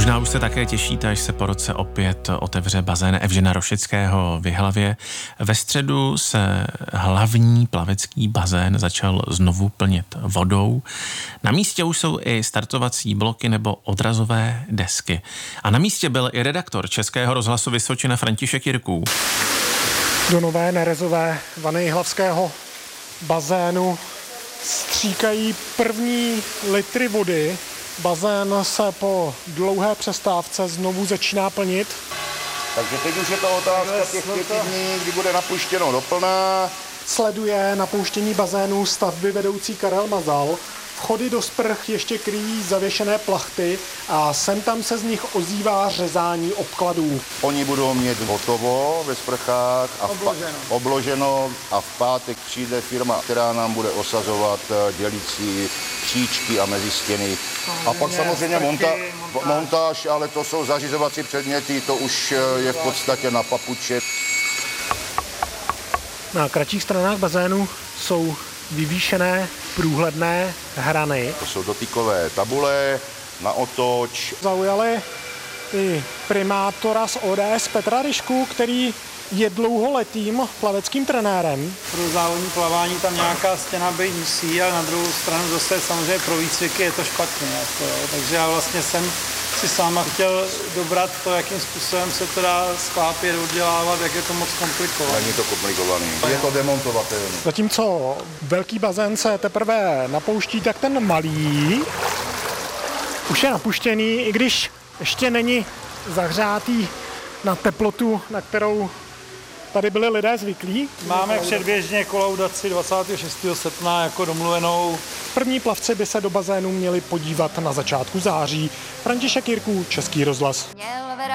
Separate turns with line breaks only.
Možná už se také těšíte, až se po roce opět otevře bazén Evžena Rošického v Jihlavě. Ve středu se hlavní plavecký bazén začal znovu plnit vodou. Na místě už jsou i startovací bloky nebo odrazové desky. A na místě byl i redaktor Českého rozhlasu Vysočina František Jirků.
Do nové nerezové vany jihlavského bazénu stříkají první litry vody. Bazén se po dlouhé přestávce znovu začíná plnit.
Takže teď už je to otázka těch 5 dní, kdy bude napuštěno do plna.
Sleduje napouštění bazénu stavby vedoucí Karel Mazal. Vchody do sprch ještě kryjí zavěšené plachty a sem tam se z nich ozývá řezání obkladů.
Oni budou mít hotovo ve sprchách a obloženo a v pátek přijde firma, která nám bude osazovat dělící příčky a mezistěny. A pak samozřejmě montáž, ale to jsou zařizovací předměty, to už je v podstatě na papuče.
Na kratších stranách bazénu jsou vyvýšené průhledné hrany.
To jsou dotykové tabule na otoč.
Zaujali i primátora z ODS Petra Ryšku, který je dlouholetým plaveckým trenérem.
Pro závodní plavání tam nějaká stěna být musí, ale na druhou stranu zase samozřejmě pro výcviky je to špatně. Takže já vlastně jsem si sama chtěl dobrat to, jakým způsobem se to dá sklápět, oddělávat, jak je to moc komplikované.
Není to komplikovaný, je to demontovatelné.
Zatímco velký bazén se teprve napouští, tak ten malý už je napuštěný, i když ještě není zahřátý na teplotu, na kterou tady byli lidé zvyklí.
Máme předběžně kolaudaci 26. srpna jako domluvenou.
První plavci by se do bazénu měli podívat na začátku září. František Jirků, Český rozhlas.